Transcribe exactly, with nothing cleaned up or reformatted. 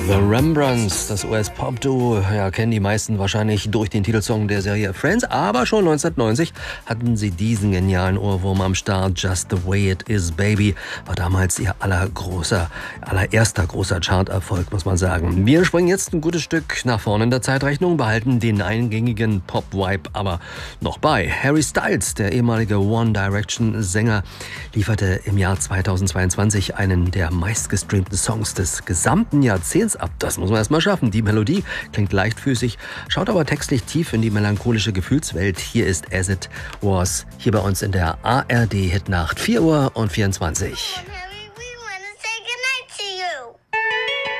The Rembrandts, das U S-Pop-Duo, ja, kennen die meisten wahrscheinlich durch den Titelsong der Serie Friends, aber schon neunzehnhundertneunzig hatten sie diesen genialen Ohrwurm am Start. Just the Way It Is, Baby, war damals ihr allergroßer, allererster großer Charterfolg, muss man sagen. Wir springen jetzt ein gutes Stück nach vorne in der Zeitrechnung, behalten den eingängigen Pop-Vibe aber noch bei. Harry Styles, der ehemalige One Direction-Sänger, lieferte im Jahr zweitausendzweiundzwanzig einen der meistgestreamten Songs des gesamten Jahrzehnts ab. Das muss man erst mal schaffen. Die Melodie klingt leichtfüßig, schaut aber textlich tief in die melancholische Gefühlswelt. Hier ist As It Was, hier bei uns in der A R D-Hitnacht, vier Uhr und vierundzwanzig.